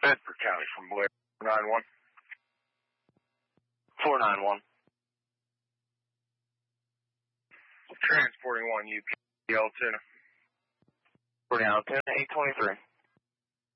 Bedford County from Blair. 491. 491. Transporting 1 UP Altoona. Altoona 823.